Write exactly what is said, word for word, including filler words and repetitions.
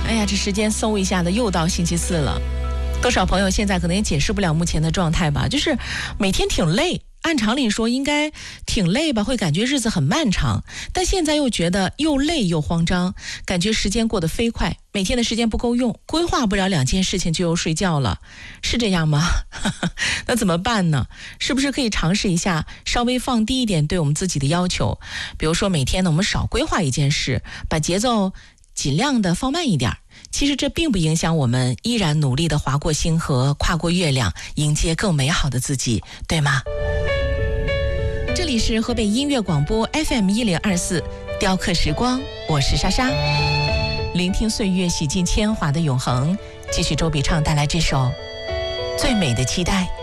哎呀，这时间嗖一下的又到星期四了，多少朋友现在可能也解释不了目前的状态吧，就是每天挺累，按常理说应该挺累吧，会感觉日子很漫长，但现在又觉得又累又慌张，感觉时间过得飞快，每天的时间不够用，规划不了两件事情就又睡觉了，是这样吗？那怎么办呢？是不是可以尝试一下稍微放低一点对我们自己的要求，比如说每天呢我们少规划一件事，把节奏尽量的放慢一点，其实这并不影响我们依然努力的划过星河，跨过月亮，迎接更美好的自己，对吗？这里是河北音乐广播 F M 一零二四雕刻时光，我是莎莎，聆听岁月洗尽铅华的永恒，继续周笔畅带来这首最美的期待。